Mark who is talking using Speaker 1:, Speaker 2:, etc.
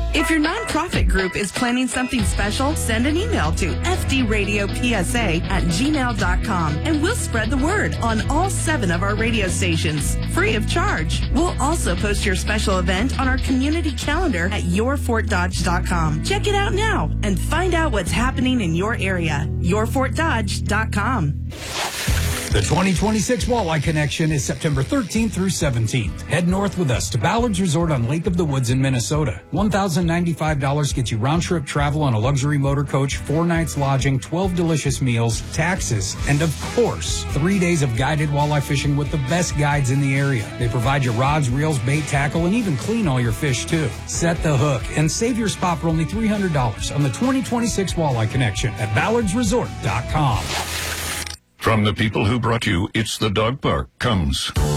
Speaker 1: If your nonprofit group is planning something special, send an email to fdradiopsa@gmail.com and we'll spread the word on all 7 of our radio stations, free of charge. We'll also post your special event on our community calendar at yourfortdodge.com. Check it out now and find out what's happening in your area. yourfortdodge.com.
Speaker 2: The 2026 Walleye Connection is September 13th through 17th. Head north with us to Ballard's Resort on Lake of the Woods in Minnesota. $1,095 gets you round-trip travel on a luxury motor coach, 4 nights lodging, 12 delicious meals, taxes, and of course, 3 days of guided walleye fishing with the best guides in the area. They provide you rods, reels, bait, tackle, and even clean all your fish, too. Set the hook and save your spot for only $300 on the 2026 Walleye Connection at ballardsresort.com.
Speaker 3: From the people who brought you It's the Dog Park comes